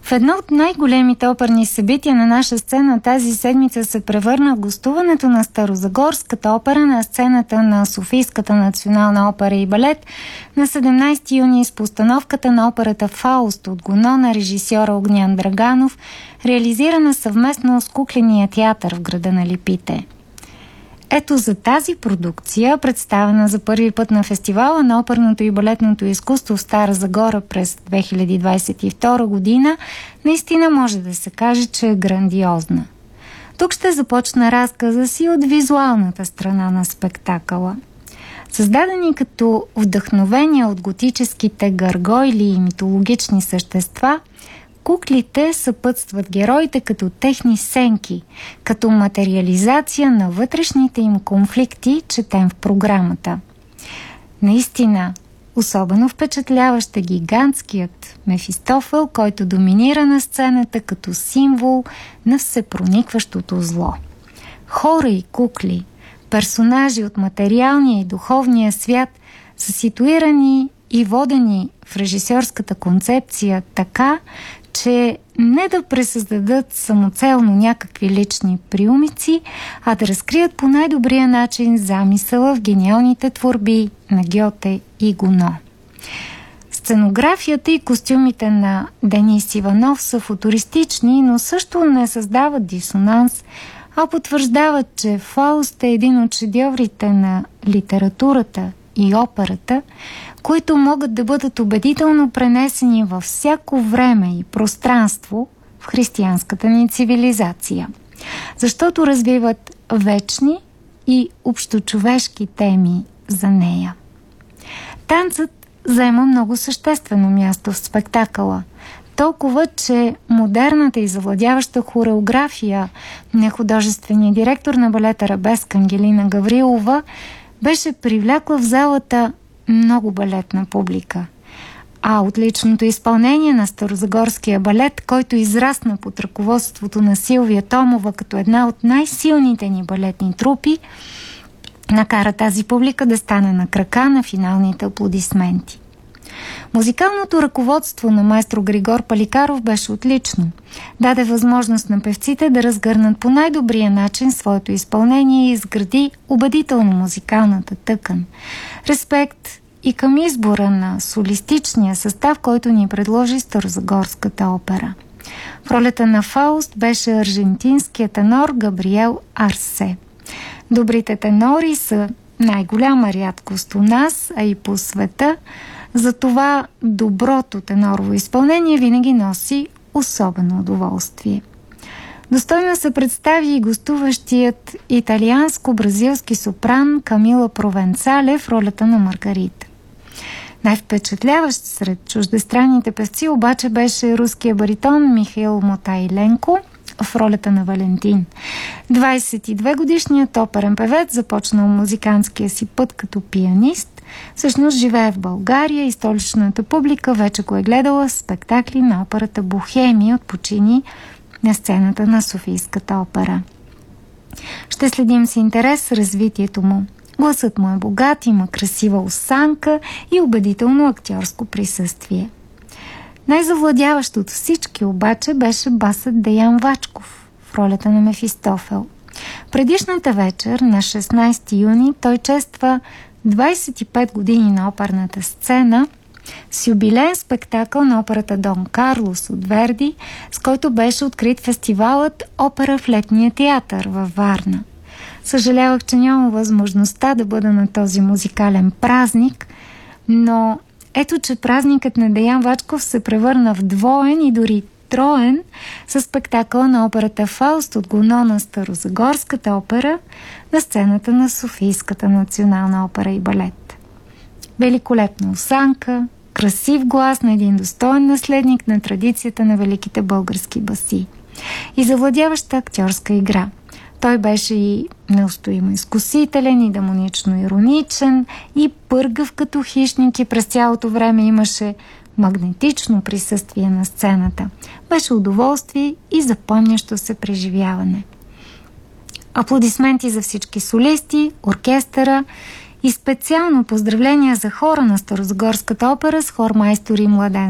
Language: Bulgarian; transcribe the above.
В едно от най-големите оперни събития на наша сцена тази седмица се превърна гостуването на Старозагорската опера на сцената на Софийската национална опера и балет на 17 юни с постановката на операта «Фауст» от Гоно на режисьора Огнян Драганов, реализирана съвместно с Кукления театър в града на Липите. Ето за тази продукция, представена за първи път на фестивала на оперното и балетното изкуство в Стара Загора през 2022 година, наистина може да се каже, че е грандиозна. Тук ще започна разказа си от визуалната страна на спектакъла. Създадени като вдъхновения от готическите гаргойли и митологични същества, куклите съпътстват героите като техни сенки, като материализация на вътрешните им конфликти, четем в програмата. Наистина, особено впечатляващ е гигантският Мефистофел, който доминира на сцената като символ на всепроникващото зло. Хора и кукли, персонажи от материалния и духовния свят са ситуирани и водени в режисьорската концепция така, че не да пресъздадат самоцелно някакви лични приумици, а да разкрият по най-добрия начин замисъла в гениалните творби на Гьоте и Гоно. Сценографията и костюмите на Денис Иванов са футуристични, но също не създават дисонанс, а потвърждават, че Фауст е един от шедьоврите на литературата и операта, които могат да бъдат убедително пренесени във всяко време и пространство в християнската ни цивилизация, защото развиват вечни и общочовешки теми за нея. Танцът заема много съществено място в спектакъла, толкова, че модерната и завладяваща хореография на художествения директор на балета Арабеск Ангелина Гаврилова беше привлякла в залата много балетна публика. А отличното изпълнение на Старозагорския балет, който израсна под ръководството на Силвия Томова като една от най-силните ни балетни трупи, накара тази публика да стане на крака на финалните аплодисменти. Музикалното ръководство на маестро Григор Паликаров беше отлично. Даде възможност на певците да разгърнат по най-добрия начин своето изпълнение и изгради убедително музикалната тъкан. Респект и към избора на солистичния състав, който ни предложи Старозагорската опера. В ролята на Фауст беше аржентинският тенор Габриел Арсе. Добрите тенори са най-голяма рядкост у нас, а и по света. Затова доброто тенорово изпълнение винаги носи особено удоволствие. Достойно се представи и гостуващият италианско-бразилски сопран Камила Провенцале в ролята на Маргарита. Най-впечатляващ сред чуждестранните певци обаче беше руския баритон Михаил Мотайленко в ролята на Валентин. 22-годишният оперен певец започнал музикантския си път като пианист, всъщност живее в България и столичната публика вече го е гледала в спектакли на операта Бохемия от Пучини на сцената на Софийската опера. Ще следим с интерес развитието му. Гласът му е богат, има красива осанка и убедително актьорско присъствие. Най-завладяващ от всички обаче беше басът Деян Вачков в ролята на Мефистофел. Предишната вечер, на 16 юни, той чества 25 години на оперната сцена с юбилеен спектакъл на операта Дон Карлос от Верди, с който беше открит фестивалът Опера в летния театър във Варна. Съжалявах, че нямам възможността да бъда на този музикален празник, но ето, че празникът на Деян Вачков се превърна в двоен и дори троен със спектакъла на операта Фауст от Гоно на Старозагорската опера на сцената на Софийската национална опера и балет. Великолепна осанка, красив глас на един достоен наследник на традицията на великите български баси и завладяваща актьорска игра. Той беше и неустоимо изкусителен, и демонично ироничен, и пъргав като хищник, и през цялото време имаше магнетично присъствие на сцената. Беше удоволствие и запомнящо се преживяване. Аплодисменти за всички солисти, оркестъра и специално поздравления за хора на Старозагорската опера с хормайстор и младен